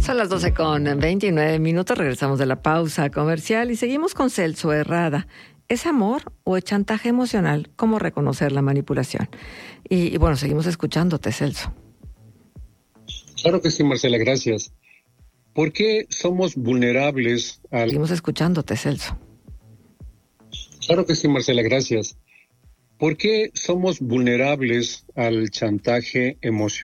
Son las 12:29. Regresamos de la pausa comercial y seguimos con Celso Herrada. ¿Es amor o es chantaje emocional? ¿Cómo reconocer la manipulación? Y bueno, seguimos escuchándote, Celso. Claro que sí, Marcela, gracias. ¿Por qué somos vulnerables al... Seguimos escuchándote, Celso. Claro que sí, Marcela, gracias. ¿Por qué somos vulnerables al chantaje emocional?